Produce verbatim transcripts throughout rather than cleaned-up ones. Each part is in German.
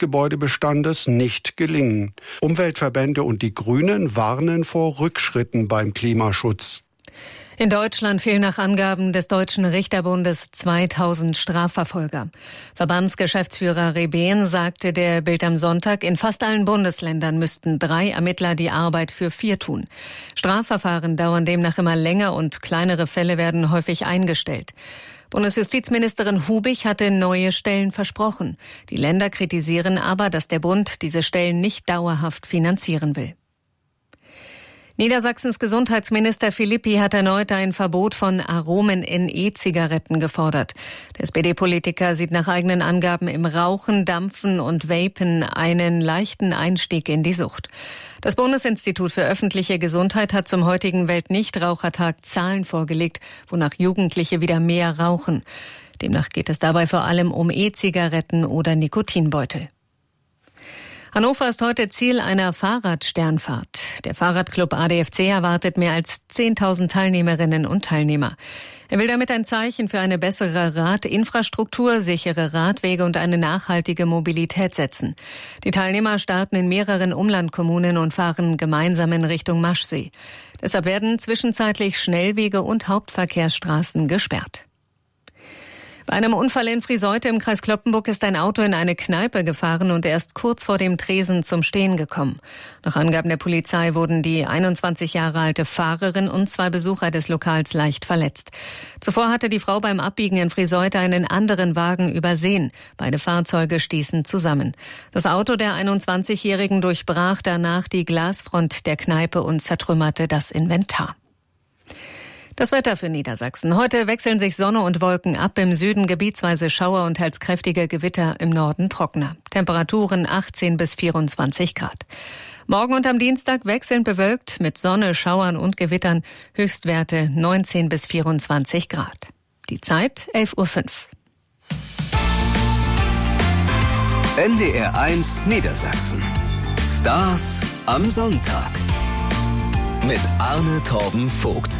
Gebäudebestandes nicht gelingen. Umweltverbände und die Grünen warnen vor Rückschritten beim Klimaschutz. In Deutschland fehlen nach Angaben des Deutschen Richterbundes zweitausend Strafverfolger. Verbandsgeschäftsführer Rebehn sagte der Bild am Sonntag, in fast allen Bundesländern müssten drei Ermittler die Arbeit für vier tun. Strafverfahren dauern demnach immer länger und kleinere Fälle werden häufig eingestellt. Bundesjustizministerin Hubich hatte neue Stellen versprochen. Die Länder kritisieren aber, dass der Bund diese Stellen nicht dauerhaft finanzieren will. Niedersachsens Gesundheitsminister Philippi hat erneut ein Verbot von Aromen in E-Zigaretten gefordert. Der S P D-Politiker sieht nach eigenen Angaben im Rauchen, Dampfen und Vapen einen leichten Einstieg in die Sucht. Das Bundesinstitut für öffentliche Gesundheit hat zum heutigen Weltnichtrauchertag Zahlen vorgelegt, wonach Jugendliche wieder mehr rauchen. Demnach geht es dabei vor allem um E-Zigaretten oder Nikotinbeutel. Hannover ist heute Ziel einer Fahrradsternfahrt. Der Fahrradclub A D F C erwartet mehr als zehntausend Teilnehmerinnen und Teilnehmer. Er will damit ein Zeichen für eine bessere Radinfrastruktur, sichere Radwege und eine nachhaltige Mobilität setzen. Die Teilnehmer starten in mehreren Umlandkommunen und fahren gemeinsam in Richtung Maschsee. Deshalb werden zwischenzeitlich Schnellwege und Hauptverkehrsstraßen gesperrt. Bei einem Unfall in Friseute im Kreis Cloppenburg ist ein Auto in eine Kneipe gefahren und erst kurz vor dem Tresen zum Stehen gekommen. Nach Angaben der Polizei wurden die einundzwanzig Jahre alte Fahrerin und zwei Besucher des Lokals leicht verletzt. Zuvor hatte die Frau beim Abbiegen in Friseute einen anderen Wagen übersehen. Beide Fahrzeuge stießen zusammen. Das Auto der einundzwanzigjährigen durchbrach danach die Glasfront der Kneipe und zertrümmerte das Inventar. Das Wetter für Niedersachsen. Heute wechseln sich Sonne und Wolken ab. Im Süden gebietsweise Schauer und teils kräftige Gewitter, im Norden trockener. Temperaturen achtzehn bis vierundzwanzig Grad. Morgen und am Dienstag wechselnd bewölkt mit Sonne, Schauern und Gewittern. Höchstwerte neunzehn bis vierundzwanzig Grad. Die Zeit elf Uhr fünf. N D R eins Niedersachsen. Stars am Sonntag. Mit Arne Torben Vogt.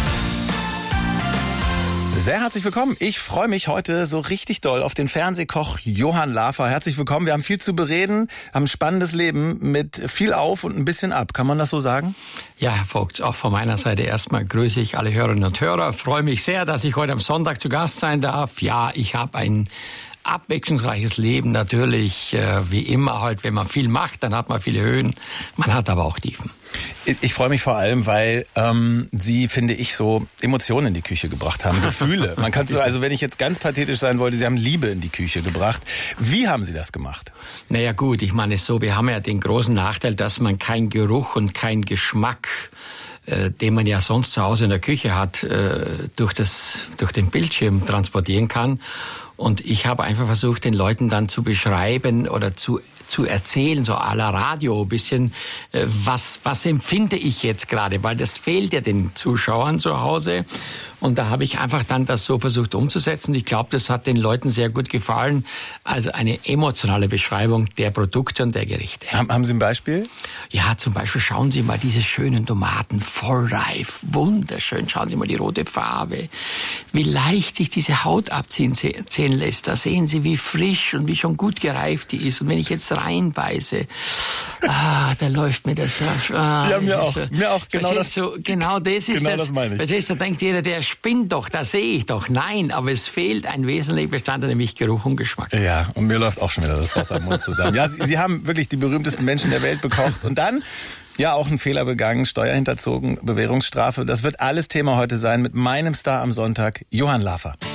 Sehr herzlich willkommen. Ich freue mich heute so richtig doll auf den Fernsehkoch Johann Lafer. Herzlich willkommen. Wir haben viel zu bereden, haben ein spannendes Leben mit viel auf und ein bisschen ab. Kann man das so sagen? Ja, Herr Vogt, auch von meiner Seite erstmal grüße ich alle Hörerinnen und Hörer. Freue mich sehr, dass ich heute am Sonntag zu Gast sein darf. Ja, ich habe ein abwechslungsreiches Leben natürlich, äh, wie immer halt, wenn man viel macht, dann hat man viele Höhen, man hat aber auch Tiefen. Ich, ich freue mich vor allem, weil ähm, Sie, finde ich, so Emotionen in die Küche gebracht haben, Gefühle. Man kann so, also wenn ich jetzt ganz pathetisch sein wollte, Sie haben Liebe in die Küche gebracht. Wie haben Sie das gemacht? Naja gut, ich meine es so, wir haben ja den großen Nachteil, dass man keinen Geruch und keinen Geschmack, äh, den man ja sonst zu Hause in der Küche hat, äh, durch das, durch den Bildschirm transportieren kann. Und ich habe einfach versucht, den Leuten dann zu beschreiben oder zu zu erzählen, so à la Radio, ein bisschen, äh, was, was empfinde ich jetzt gerade, weil das fehlt ja den Zuschauern zu Hause. Und da habe ich einfach dann das so versucht umzusetzen. Ich glaube, das hat den Leuten sehr gut gefallen. Also eine emotionale Beschreibung der Produkte und der Gerichte. Haben, haben Sie ein Beispiel? Ja, zum Beispiel schauen Sie mal diese schönen Tomaten, vollreif, wunderschön. Schauen Sie mal die rote Farbe, wie leicht sich diese Haut abziehen ziehen lässt. Da sehen Sie, wie frisch und wie schon gut gereift die ist. Und wenn ich jetzt reinbeiße, ah, da läuft mir das. Ah, ja, mir auch. So, mir auch. Genau das, so, genau das ist genau das. das meine ich. Verstehst du, da denkt jeder, der spinnt doch, das sehe ich doch. Nein, aber es fehlt ein wesentlicher Bestandteil, nämlich Geruch und Geschmack. Ja, und mir läuft auch schon wieder das Wasser im Mund zusammen. Ja, Sie, Sie haben wirklich die berühmtesten Menschen der Welt bekocht. Und dann, ja, auch einen Fehler begangen, Steuer hinterzogen, Bewährungsstrafe. Das wird alles Thema heute sein mit meinem Star am Sonntag, Johann Lafer.